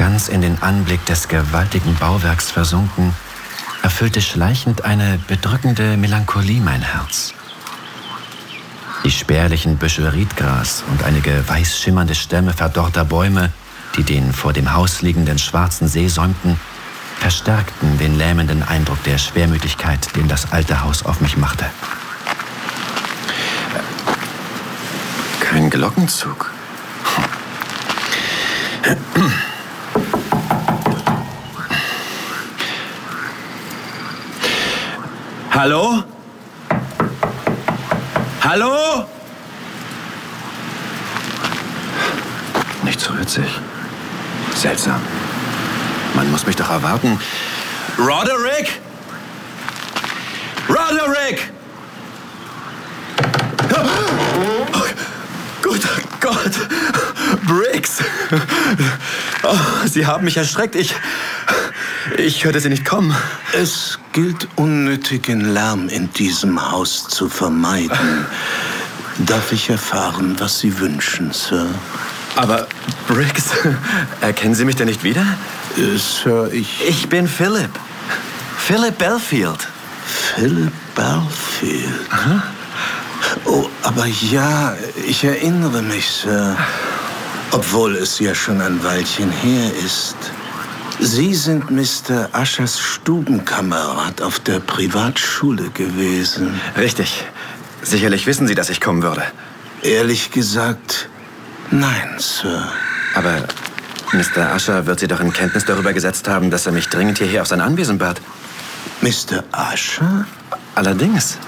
Ganz in den Anblick des gewaltigen Bauwerks versunken, erfüllte schleichend eine bedrückende Melancholie mein Herz. Die spärlichen Büschel Riedgras und einige weiß schimmernde Stämme verdorrter Bäume, die den vor dem Haus liegenden schwarzen See säumten, verstärkten den lähmenden Eindruck der Schwermütigkeit, den das alte Haus auf mich machte. Kein Glockenzug. Hallo? Hallo? Nichts rührt sich. Seltsam. Man muss mich doch erwarten. Roderick? Roderick! Oh, guter Gott! Briggs! Oh, Sie haben mich erschreckt. Ich hörte Sie nicht kommen. Es gilt, unnötigen Lärm in diesem Haus zu vermeiden. Darf ich erfahren, was Sie wünschen, Sir? Aber, Briggs, erkennen Sie mich denn nicht wieder? Sir, Ich bin Philip. Philip Belfield. Philip Belfield? Aha. Oh, aber ja, ich erinnere mich, Sir. Obwohl es ja schon ein Weilchen her ist. Sie sind Mr. Ushers Stubenkamerad auf der Privatschule gewesen. Richtig. Sicherlich wissen Sie, dass ich kommen würde. Ehrlich gesagt, nein, Sir. Aber Mr. Usher wird Sie doch in Kenntnis darüber gesetzt haben, dass er mich dringend hierher auf sein Anwesen bat. Mr. Usher? Allerdings.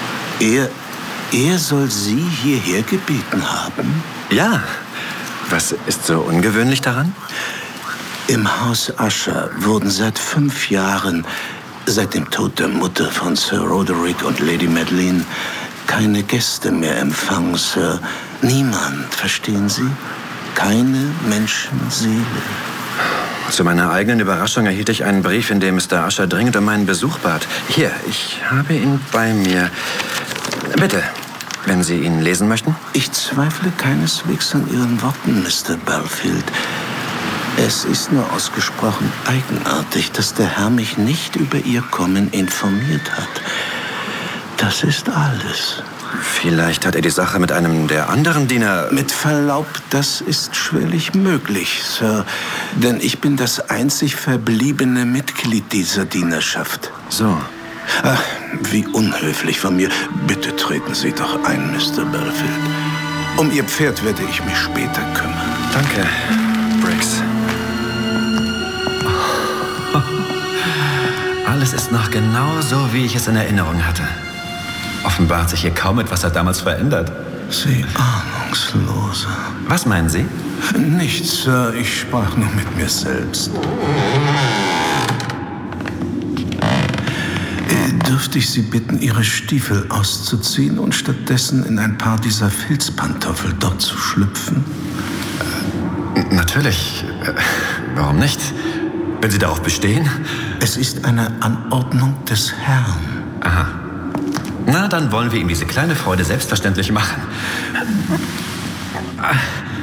Er soll Sie hierher gebeten haben? Ja. Was ist so ungewöhnlich daran? Im Haus Usher wurden seit 5 Jahren, seit dem Tod der Mutter von Sir Roderick und Lady Madeline, keine Gäste mehr empfangen, Sir. Niemand, verstehen Sie? Keine Menschenseele. Zu meiner eigenen Überraschung erhielt ich einen Brief, in dem Mr. Usher dringend um meinen Besuch bat. Hier, ich habe ihn bei mir. Bitte, wenn Sie ihn lesen möchten. Ich zweifle keineswegs an Ihren Worten, Mr. Belfield. Es ist nur ausgesprochen eigenartig, dass der Herr mich nicht über Ihr Kommen informiert hat. Das ist alles. Vielleicht hat er die Sache mit einem der anderen Diener... Mit Verlaub, das ist schwerlich möglich, Sir. Denn ich bin das einzig verbliebene Mitglied dieser Dienerschaft. So. Ach, wie unhöflich von mir. Bitte treten Sie doch ein, Mr. Belfield. Um Ihr Pferd werde ich mich später kümmern. Danke, Briggs. Alles ist noch genau so, wie ich es in Erinnerung hatte. Offenbar hat sich hier kaum etwas seit damals verändert. Sie Ahnungslose. Was meinen Sie? Nichts, Sir. Ich sprach nur mit mir selbst. Dürfte ich Sie bitten, Ihre Stiefel auszuziehen und stattdessen in ein paar dieser Filzpantoffel dort zu schlüpfen? Natürlich. Warum nicht? Wenn Sie darauf bestehen? Es ist eine Anordnung des Herrn. Aha. Na, dann wollen wir ihm diese kleine Freude selbstverständlich machen.